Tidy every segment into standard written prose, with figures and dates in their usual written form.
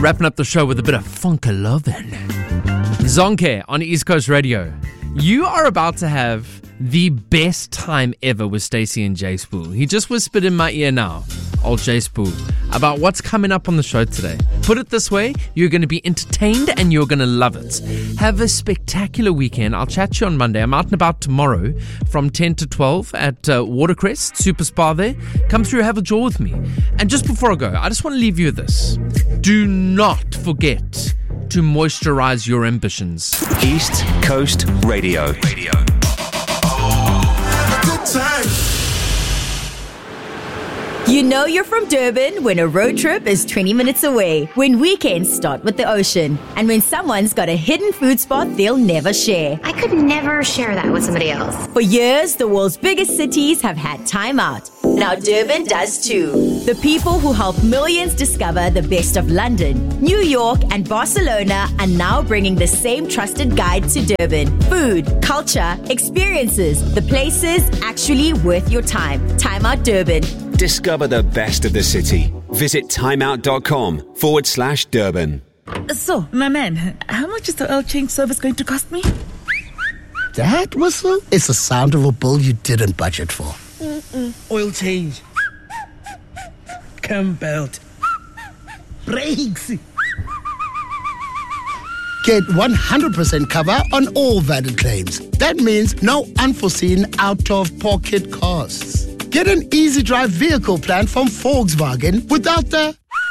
wrapping up the show with a bit of funky lovin'. Zonke on East Coast Radio. You are about to have the best time ever with Stacey and Jay Spoo. He just whispered in my ear now, old Jay Spoo, about what's coming up on the show today. Put it this way, you're going to be entertained and you're going to love it. Have a spectacular weekend. I'll chat to you on Monday. I'm out and about tomorrow from 10 to 12 at Watercrest, Super Spa there. Come through, have a jaw with me. And just before I go, I just want to leave you with this. Do not forget to moisturize your ambitions. East Coast Radio. You know you're from Durban when a road trip is 20 minutes away, when weekends start with the ocean, and when someone's got a hidden food spot they'll never share. I could never share that with somebody else. For years, the world's biggest cities have had Time Out. Now Durban does too. The people who help millions discover the best of London, New York, and Barcelona are now bringing the same trusted guide to Durban. Food, culture, experiences, the places actually worth your time. Time Out Durban. Discover the best of the city. Visit timeout.com/Durban. So, my man, how much is the oil change service going to cost me? That whistle is the sound of a bill you didn't budget for. Oil change. Cam belt. Brakes. Get 100% cover on all valid claims. That means no unforeseen out-of-pocket costs. Get an easy drive vehicle plan from Volkswagen without the...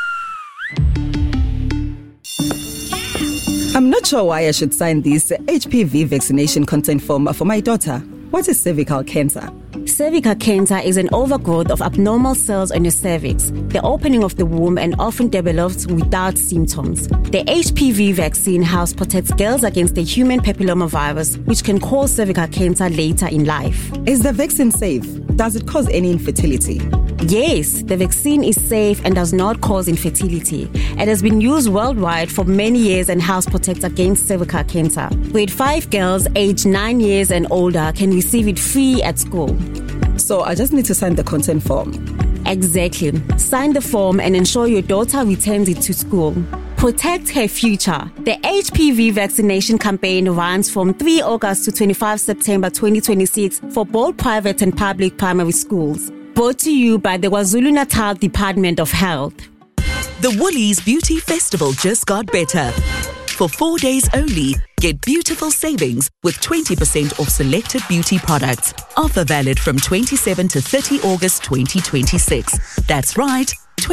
I'm not sure why I should sign this HPV vaccination consent form for my daughter. What is cervical cancer? Cervical cancer is an overgrowth of abnormal cells on your cervix, the opening of the womb, and often develops without symptoms. The HPV vaccine helps protect girls against the human papillomavirus, which can cause cervical cancer later in life. Is the vaccine safe? Does it cause any infertility? Yes, the vaccine is safe and does not cause infertility. It has been used worldwide for many years and helps protect against cervical cancer. Grade 5 girls aged 9 years and older can receive it free at school. So I just need to sign the consent form? Exactly. Sign the form and ensure your daughter returns it to school. Protect her future. The HPV vaccination campaign runs from 3 August to 25 September 2026 for both private and public primary schools. Brought to you by the KwaZulu-Natal Department of Health. The Woolies Beauty Festival just got better. For 4 days only, get beautiful savings with 20% off selected beauty products. Offer valid from 27 to 30 August 2026. That's right,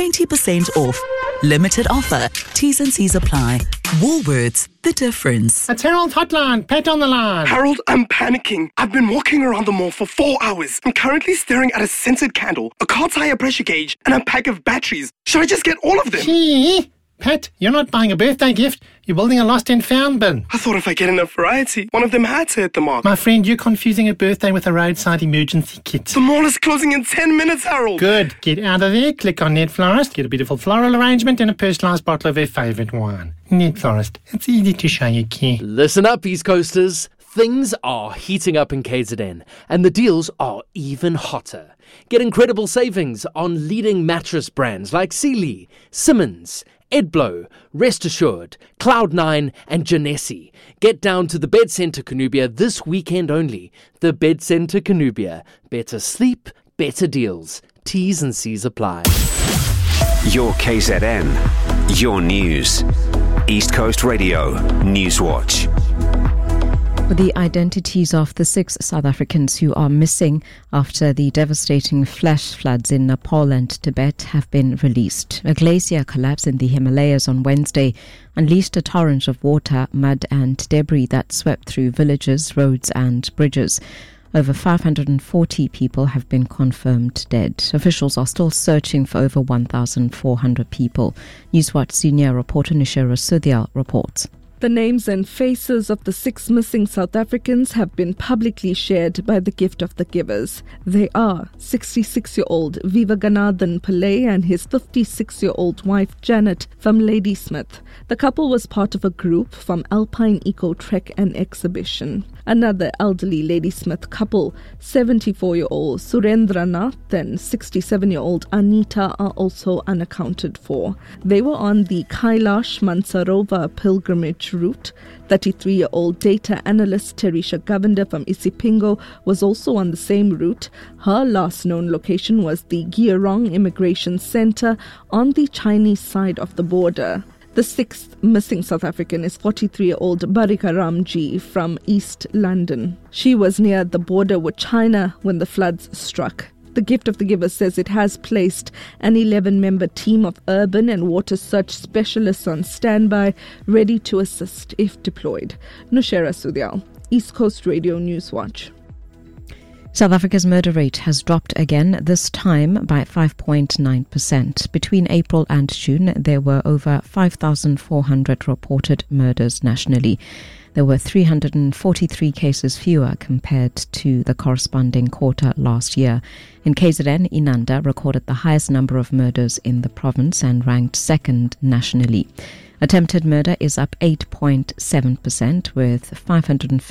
20% off. Limited offer. T's and C's apply. Woolworths, the difference. It's Harold Hotline. Pat on the line. Harold, I'm panicking. I've been walking around the mall for 4 hours. I'm currently staring at a scented candle, a car tire pressure gauge, and a pack of batteries. Should I just get all of them? Gee, Pat, you're not buying a birthday gift. You're building a lost and found bin. I thought if I get enough variety, one of them had to hit the mark. My friend, you're confusing a birthday with a roadside emergency kit. The mall is closing in 10 minutes, Harold. Good. Get out of there, click on Net Florist, get a beautiful floral arrangement and a personalised bottle of their favourite wine. Net Florist. It's easy to show you care. Listen up, East Coasters. Things are heating up in KZN, and the deals are even hotter. Get incredible savings on leading mattress brands like Sealy, Simmons, Edblow, Rest Assured, Cloud9 and Genesi. Get down to the Bed Centre Canubia this weekend only. The Bed Centre Canubia. Better sleep, better deals. T's and C's apply. Your KZN. Your news. East Coast Radio. Newswatch. The identities of the 6 South Africans who are missing after the devastating flash floods in Nepal and Tibet have been released. A glacier collapse in the Himalayas on Wednesday unleashed a torrent of water, mud and debris that swept through villages, roads and bridges. Over 540 people have been confirmed dead. Officials are still searching for over 1,400 people. Newswatch senior reporter Nishira Sudhyal reports. The names and faces of the 6 missing South Africans have been publicly shared by the Gift of the Givers. They are 66-year-old Vivekanathan Pillay and his 56-year-old wife Janet from Ladysmith. The couple was part of a group from Alpine Eco Trek and Exhibition. Another elderly Ladysmith couple, 74-year-old Surendranath and 67-year-old Anita, are also unaccounted for. They were on the Kailash Mansarovar pilgrimage route. 33-year-old data analyst Terisha Govender from Isipingo was also on the same route. Her last known location was the Gearong Immigration Center on the Chinese side of the border. The 6th missing South African is 43-year-old Barika Ramji from East London. She was near the border with China when the floods struck. The Gift of the Giver says it has placed an 11-member team of urban and water search specialists on standby, ready to assist if deployed. Nushera Sudyal, East Coast Radio News Watch. South Africa's murder rate has dropped again, this time by 5.9%. Between April and June, there were over 5,400 reported murders nationally. There were 343 cases fewer compared to the corresponding quarter last year. In KZN, Inanda recorded the highest number of murders in the province and ranked second nationally. Attempted murder is up 8.7%, with 550